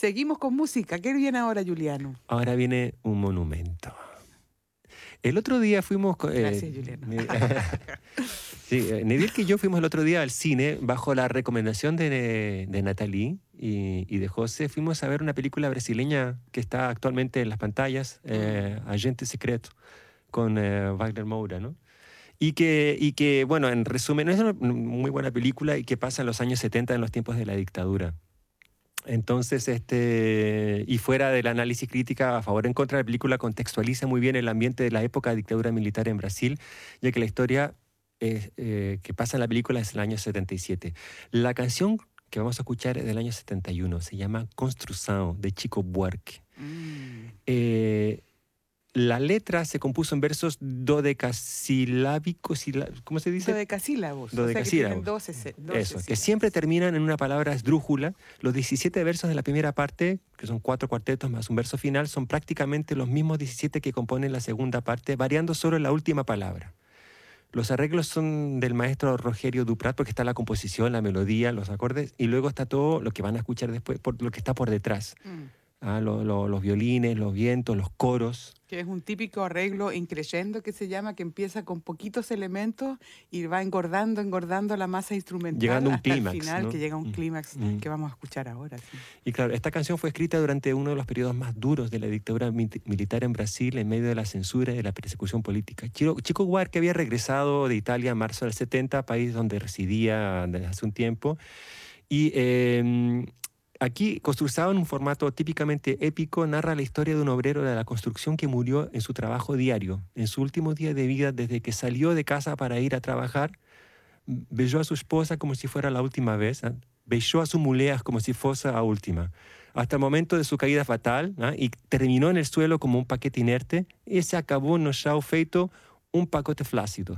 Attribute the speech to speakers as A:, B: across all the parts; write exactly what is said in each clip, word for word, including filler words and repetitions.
A: Seguimos con música. ¿Qué viene ahora, Juliano?
B: Ahora viene un monumento. El otro día fuimos... Eh,
A: Gracias, Juliano.
B: sí, eh, Neville y yo fuimos el otro día al cine bajo la recomendación de, de Nathalie y, y de José. Fuimos a ver una película brasileña que está actualmente en las pantallas, eh, Agente Secreto, con eh, Wagner Moura, ¿no? Y que, y que, bueno, en resumen, es una muy buena película y que pasa en los años setenta, en los tiempos de la dictadura. Entonces, este, y fuera del análisis crítica a favor o en contra, la película contextualiza muy bien el ambiente de la época de dictadura militar en Brasil, ya que la historia eh, eh, que pasa en la película es el año setenta y siete. La canción que vamos a escuchar es del año setenta y uno, se llama Construção, de Chico Buarque. Mm. Eh, La letra se compuso en versos dodecasilábicos, ¿cómo se dice?
A: Dodecasílabos.
B: Dodecasílabos.
A: O sea, que doce, doce
B: Eso,
A: sílabos.
B: que siempre terminan en una palabra esdrújula. Los diecisiete versos de la primera parte, que son cuatro cuartetos más un verso final, son prácticamente los mismos diecisiete que componen la segunda parte, variando solo en la última palabra. Los arreglos son del maestro Rogerio Duprat, porque está la composición, la melodía, los acordes, y luego está todo lo que van a escuchar después, por lo que está por detrás. Mm. Ah, lo, lo, los violines, los vientos, los coros.
A: Que es un típico arreglo increyendo que se llama, que empieza con poquitos elementos y va engordando, engordando la masa instrumental.
B: Llegando a un
A: hasta
B: clímax,
A: el final,
B: ¿no?
A: que llega a un
B: Mm.
A: clímax
B: Mm.
A: que vamos a escuchar ahora. Sí.
B: Y claro, esta canción fue escrita durante uno de los periodos más duros de la dictadura mi militar en Brasil, en medio de la censura y de la persecución política. Chico, Chico Buarque había regresado de Italia en marzo del setenta, país donde residía desde hace un tiempo, y... Eh, Aquí, Construção, en un formato típicamente épico, narra la historia de un obrero de la construcción que murió en su trabajo diario. En su último día de vida, desde que salió de casa para ir a trabajar, beijó a su esposa como si fuera la última vez, ¿eh? Beijó a su mulher como si fuese la última, hasta el momento de su caída fatal, ¿eh? Y terminó en el suelo como un paquete inerte y se acabó no chão feito un pacote flácido.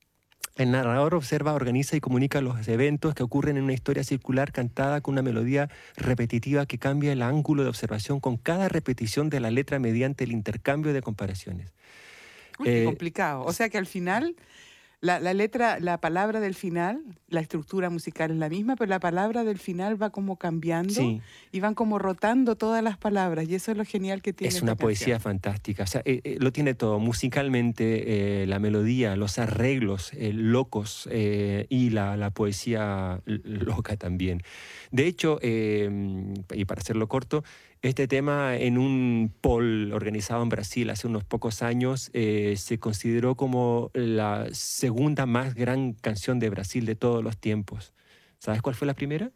B: El narrador observa, organiza y comunica los eventos que ocurren en una historia circular cantada con una melodía repetitiva que cambia el ángulo de observación con cada repetición de la letra mediante el intercambio de comparaciones.
A: Uy, eh, qué complicado. O sea que al final, la, la letra, la palabra del final, la estructura musical es la misma, pero la palabra del final va como cambiando, sí, y van como rotando todas las palabras, y eso es lo genial que tiene
B: Es
A: esta
B: una
A: canción.
B: Poesía fantástica. O sea, eh, eh, lo tiene todo, musicalmente, eh, la melodía, los arreglos eh, locos eh, y la, la poesía loca también. De hecho, eh, y para hacerlo corto, este tema en un poll organizado en Brasil hace unos pocos años eh, se consideró como la segunda más gran canción de Brasil de todos los tiempos. ¿Sabes cuál fue la primera?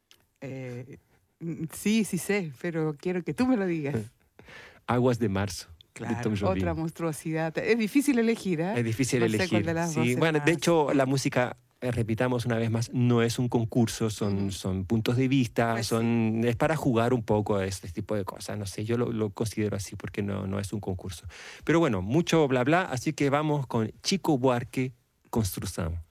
A: Eh, sí, sí sé, pero quiero que tú me lo digas.
B: Aguas de Marzo.
A: Claro,
B: de Tom Jobim.
A: Otra monstruosidad. Es difícil elegir, ¿eh?
B: Es difícil
A: no
B: elegir.
A: Sé cuál de las
B: sí.
A: dos
B: Bueno,
A: más...
B: de hecho, la música, eh, repitamos una vez más, no es un concurso, son, uh-huh. son puntos de vista, pues son, sí. es para jugar un poco a este tipo de cosas. No sé, yo lo, lo considero así porque no, no es un concurso. Pero bueno, mucho bla bla, así que vamos con Chico Buarque, Construção.